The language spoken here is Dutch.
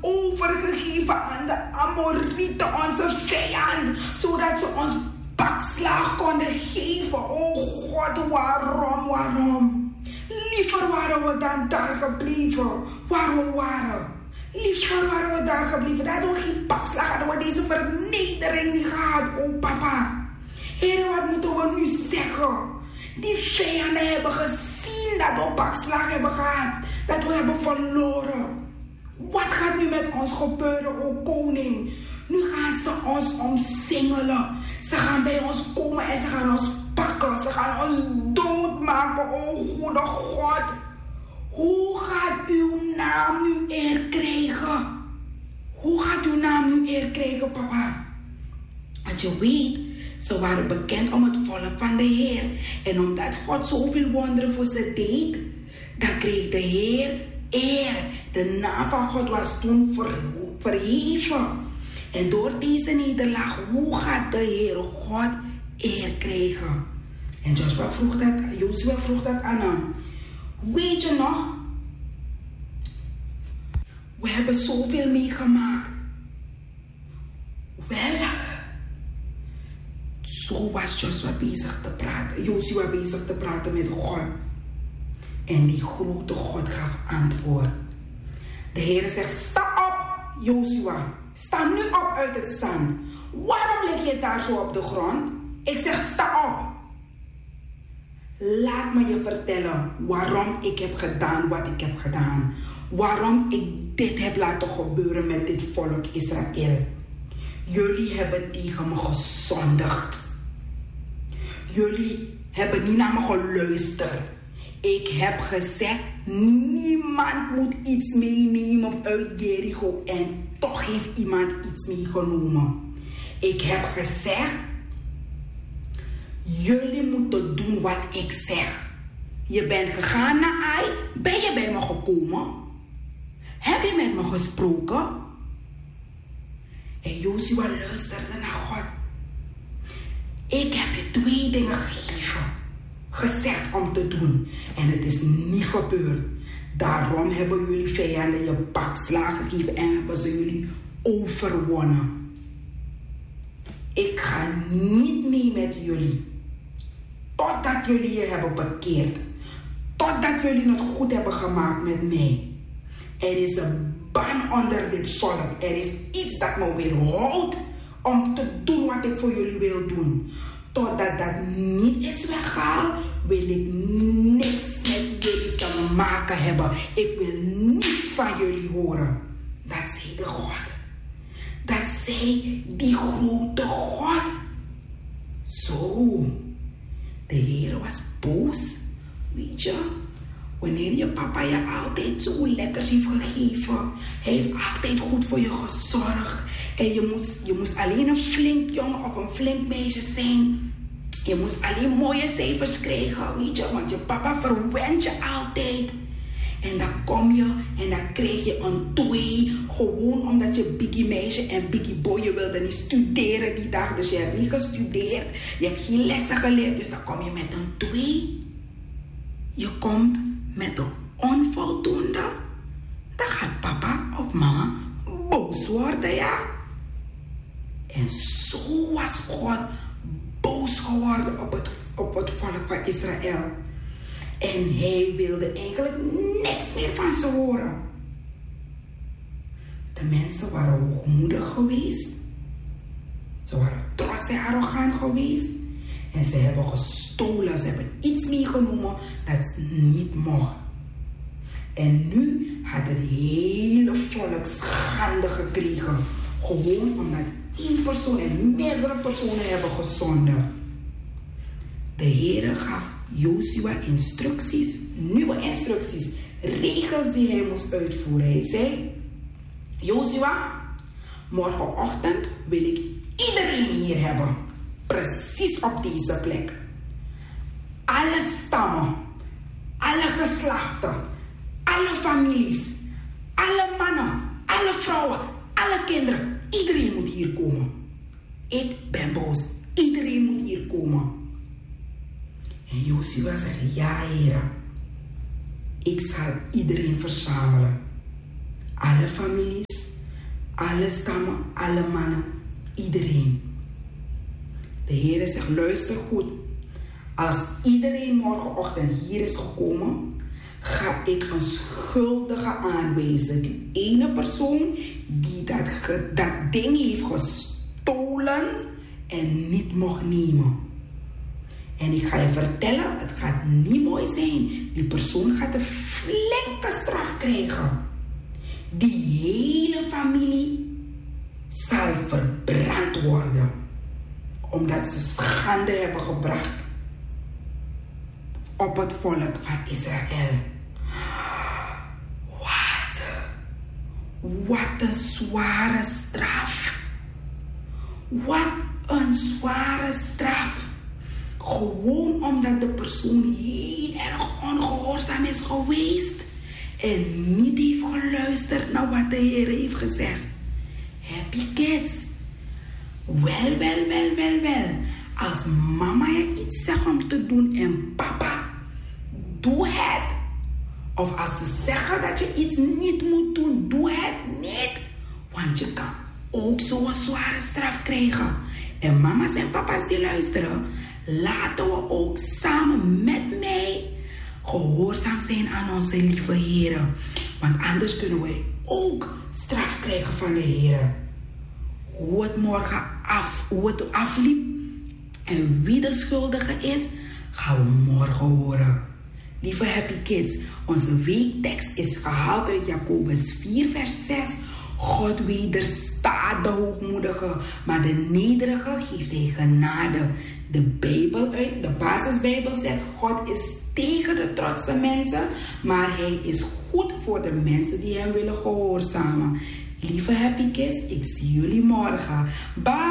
overgegeven aan de Amorieten, onze vijand, zodat ze ons bakslag konden geven. Oh God, waarom? Liever waren we dan daar gebleven, waar we waren. Liever waren we daar gebleven. Daar hadden we geen bakslag, hadden we deze vernedering niet gehad. Oh papa. Heer, wat moeten we nu zeggen? Die vijanden hebben gezien dat we bakslag hebben gehad. Dat we hebben verloren. Wat gaat nu met ons gebeuren, o koning? Nu gaan ze ons omsingelen. Ze gaan bij ons komen en ze gaan ons pakken. Ze gaan ons doodmaken, o goede God. Hoe gaat uw naam nu eer krijgen? Hoe gaat uw naam nu eer krijgen, papa? Want je weet, ze waren bekend om het volk van de Heer. En omdat God zoveel wonderen voor ze deed, dan kreeg de Heer eer. De naam van God was toen verheven. En door deze nederlaag, hoe gaat de Heer God eer krijgen? En Josua vroeg dat aan hem. Weet je nog? We hebben zoveel meegemaakt. Wel, zo was Josua bezig te praten met God. En die grote God gaf antwoord. De Heer zegt, sta op, Josua. Sta nu op uit het zand. Waarom lig je daar zo op de grond? Ik zeg, sta op. Laat me je vertellen waarom ik heb gedaan wat ik heb gedaan. Waarom ik dit heb laten gebeuren met dit volk Israël. Jullie hebben tegen me gezondigd. Jullie hebben niet naar me geluisterd. Ik heb gezegd, niemand moet iets meenemen uit Jericho. En toch heeft iemand iets meegenomen. Ik heb gezegd, jullie moeten doen wat ik zeg. Je bent gegaan naar Ai. Ben je bij me gekomen? Heb je met me gesproken? En Josua luisterde naar God. Ik heb je 2 dingen gezegd om te doen. En het is niet gebeurd. Daarom hebben jullie vijanden je bakslagen gegeven en hebben ze jullie overwonnen. Ik ga niet mee met jullie. Totdat jullie je hebben bekeerd. Totdat jullie het goed hebben gemaakt met mij. Er is een ban onder dit volk. Er is iets dat me weerhoudt om te doen wat ik voor jullie wil doen. Totdat dat niet is weggehaald, wil ik niks met jullie te maken hebben. Ik wil niets van jullie horen. Dat zei de God. Dat zei die grote God. Zo. De Heer was boos. Weet je, wanneer je papa je altijd zo lekkers heeft gegeven. Hij heeft altijd goed voor je gezorgd. En je moest alleen een flink jongen of een flink meisje zijn. Je moest alleen mooie cijfers krijgen, weet je. Want je papa verwent je altijd. En dan kom je en dan krijg je een 2. Gewoon omdat je biggie meisje en biggie boy, je wilde niet studeren die dag. Dus je hebt niet gestudeerd. Je hebt geen lessen geleerd. Dus dan kom je met een 2. Je komt met een onvoldoende. Dan gaat papa of mama boos worden, ja. En zo was God boos geworden op het volk van Israël. En hij wilde eigenlijk niks meer van ze horen. De mensen waren hoogmoedig geweest. Ze waren trots en arrogant geweest. En ze hebben gestolen. Ze hebben iets meegenomen dat niet mocht. En nu had het hele volk schande gekregen. Gewoon omdat 1 persoon en meerdere personen hebben gezonden. De Heer gaf Josua instructies, nieuwe instructies, regels die hij moest uitvoeren. Hij zei, Josua, morgenochtend wil ik iedereen hier hebben. Precies op deze plek. Alle stammen, alle geslachten, alle families, alle mannen, alle vrouwen, alle kinderen. Iedereen moet hier komen. Ik ben boos. Iedereen moet hier komen. En Josua zegt, ja Heer, ik zal iedereen verzamelen. Alle families, Alle stammen, alle mannen, iedereen. De Heer zegt, luister goed. Als iedereen morgenochtend hier is gekomen, ga ik een schuldige aanwijzen. Die ene persoon die dat ding heeft gestolen en niet mocht nemen. En ik ga je vertellen, het gaat niet mooi zijn. Die persoon gaat een flinke straf krijgen. Die hele familie zal verbrand worden. Omdat ze schande hebben gebracht op het volk van Israël. Wat een zware straf. Wat een zware straf. Gewoon omdat de persoon heel erg ongehoorzaam is geweest. En niet heeft geluisterd naar wat de Heer heeft gezegd. Happy kids. Wel. Als mama je iets zegt om te doen en papa, doe het. Of als ze zeggen dat je iets niet moet doen, doe het niet. Want je kan ook zo'n zware straf krijgen. En mama's en papa's die luisteren, laten we ook samen met mij gehoorzaam zijn aan onze lieve Heer. Want anders kunnen wij ook straf krijgen van de Heer. Hoe het afliep en wie de schuldige is, gaan we morgen horen. Lieve happy kids, onze weektekst is gehaald uit Jacobus 4 vers 6. God wederstaat de hoogmoedige, maar de nederige geeft hij genade. De basisbijbel zegt, God is tegen de trotse mensen, maar hij is goed voor de mensen die hem willen gehoorzamen. Lieve happy kids, ik zie jullie morgen. Bye!